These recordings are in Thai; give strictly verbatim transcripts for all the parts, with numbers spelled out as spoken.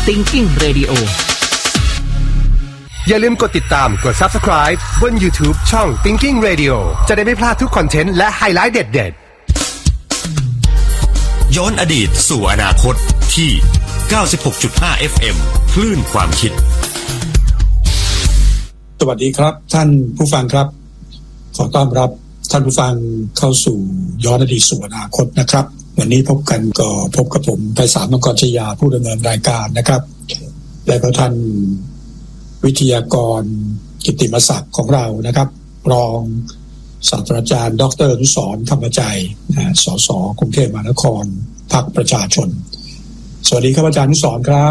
Thinking Radio อย่าลืมกดติดตามกด Subscribe บน YouTube ช่อง Thinking Radio จะได้ไม่พลาดทุกคอนเทนต์และไฮไลท์เด็ดๆย้อนอดีตสู่อนาคตที่ เก้าสิบหกจุดห้า เอฟ เอ็ม คลื่นความคิดสวัสดีครับท่านผู้ฟังครับขอต้อนรับท่านผู้ฟังเข้าสู่ย้อนอดีตสู่อนาคตนะครับวันนี้พบกันก็พบกับผมไพศาล มังกรชยาผู้ดำเนินรายการนะครับและก็ท่านวิทยากรกิตติมศักดิ์ของเรานะครับรองศาสตราจารย์ดร.อนุสรณ์ธรรมใจนะสสกรุงเทพมหานครพรรคประชาชนสวัสดีครับอาจารย์อนุสรณ์ครับ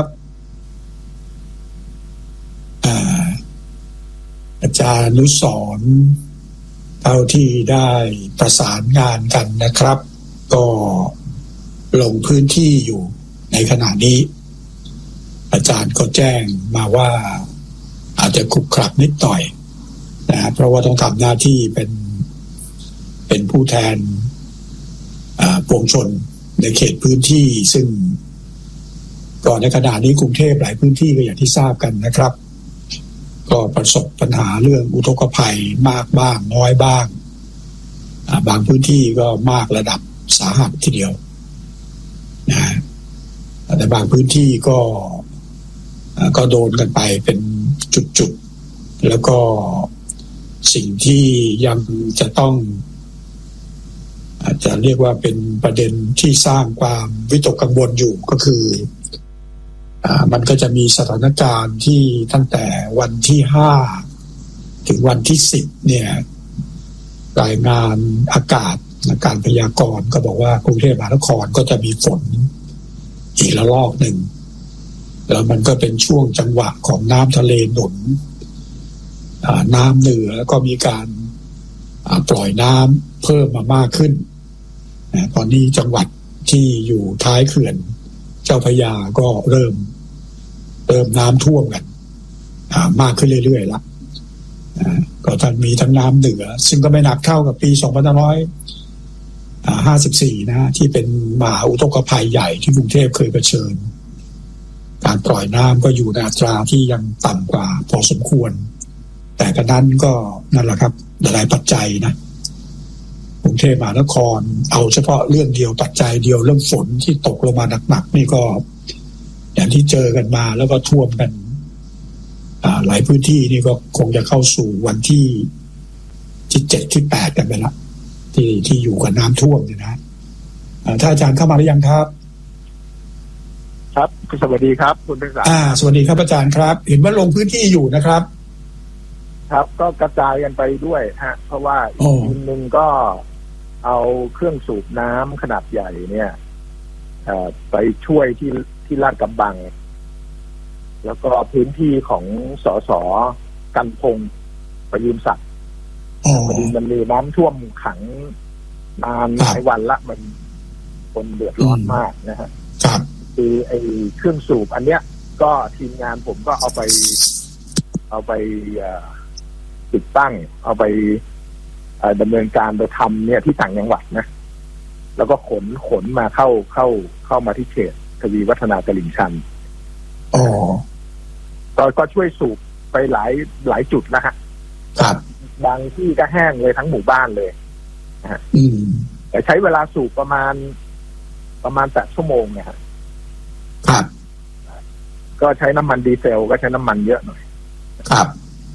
อ่าอาจารย์อนุสรณ์เท่าที่ได้ประสานงานกันนะครับก็ลงพื้นที่อยู่ในขณะนี้อาจารย์ก็แจ้งมาว่าอาจจะขรุกขลักนิดหน่อยนะเพราะว่าต้องทำหน้าที่เป็นเป็นผู้แทนปวงชนในเขตพื้นที่ซึ่งก่อนในขณะนี้กรุงเทพหลายพื้นที่ก็อย่างที่ทราบกันนะครับก็ประสบปัญหาเรื่องอุทกภัยมากบ้างน้อยบ้างบางพื้นที่ก็มากระดับสาหัสทีเดียวนะแต่บางพื้นที่ก็ก็โดนกันไปเป็นจุดๆแล้วก็สิ่งที่ยังจะต้องอาจจะเรียกว่าเป็นประเด็นที่สร้างความวิตกกังวลอยู่ก็คืออ่ามันก็จะมีสถานการณ์ที่ตั้งแต่วันที่ห้าถึงวันที่สิบเนี่ยรายงานอากาศการพยากรณ์ก็บอกว่ากรุงเทพมหานครก็จะมีฝนอีกระลอกหนึ่งแล้วมันก็เป็นช่วงจังหวะของน้ำทะเลหนุนน้ำเหนือแล้วก็มีการปล่อยน้ำเพิ่มมามากขึ้นตอนนี้จังหวัดที่อยู่ท้ายเขื่อนเจ้าพระยาก็เริ่มเริ่มน้ำท่วมกันมากขึ้นเรื่อยๆแล้วก็ท่านมีทั้งน้ำเหนือซึ่งก็ไม่หนักเท่ากับปีสองพันห้าร้อยห้าสิบสี่นะที่เป็นมหาอุทกภัยใหญ่ที่กรุงเทพเคยเผชิญการปล่อยน้ำก็อยู่ในอัตราที่ยังต่ำกว่าพอสมควรแต่กระนั้นก็นั่นแหละครับหลายปัจจัยนะกรุงเทพมหานครเอาเฉพาะเรื่องเดียวปัจจัยเดียวเรื่องฝนที่ตกลงมาหนักๆนี่ก็อย่างที่เจอกันมาแล้วก็ท่วมกันหลายพื้นที่นี่ก็คงจะเข้าสู่วันที่ที่เจ็ดที่แปดกันไปละที่ที่อยู่กับน้ำท่วมเนี่ยนะถ้าอาจารย์เข้ามาหรือยังครับครับสวัสดีครับคุณเป็นสารอ่าสวัสดีครับอาจารย์ครับเห็นว่าลงพื้นที่อยู่นะครับครับก็กระจายกันไปด้วยฮะเพราะว่าอีกทีมหนึ่งก็เอาเครื่องสูบน้ำขนาดใหญ่เนี่ยไปช่วยที่ที่ลาดกระบังแล้วก็พื้นที่ของสสกันพงษ์ประยุนศักดิ์พอดีมันมีน้ำท่วมขังนานหลายวันละมันคนเดือดร้อนมากนะฮะคือไอ้เครื่องสูบอันเนี้ยก็ทีมงานผมก็เอาไปเอาไปติดตั้งเอาไปดำเนินการไปทำเนี่ยที่ต่างจังหวัดนะแล้วก็ขนขนมาเข้าเข้าเข้ามาที่เขตทวีวัฒนาตลิ่งชันอ๋อก็ก็ช่วยสูบไปหลายหลายจุดนะฮะครับบางที่ก็แห้งเลยทั้งหมู่บ้านเลยนะฮะอืมแต่ใช้เวลาสูบประมาณประมาณแปดชั่วโมงเนี่ยครับครับก็ใช้น้ำมันดีเซลก็ใช้น้ำมันเยอะหน่อยครับ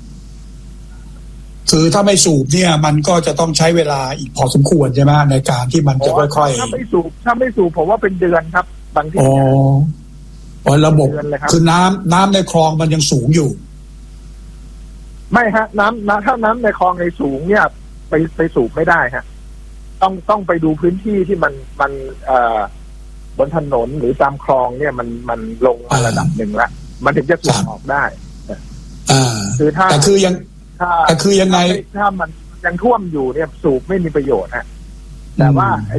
คือถ้าไม่สูบเนี่ยมันก็จะต้องใช้เวลาอีกพอสมควรใช่ไหมในการที่มันจะค่อยๆถ้าไม่สูบถ้าไม่สูบผมว่าเป็นเดือนครับบางทีอ๋ออ๋อระบบคือน้ำน้ำในคลองมันยังสูงอยู่ไม่ฮะน้ำน้ำถ้าน้ำในคลองในสูงเนี่ยไปไปสูบไม่ได้ฮะต้องต้องไปดูพื้นที่ที่มันมันเอ่อบนถนนหรือตามคลองเนี่ยมันมันลงมาระดับหนึ่งละมันถึงจะสูบออกได้อ่าคือถ้าแต่คือยังแต่คือยังไงถ้ามันยังท่วมอยู่เนี่ยสูบไม่มีประโยชน์ฮะแต่ว่า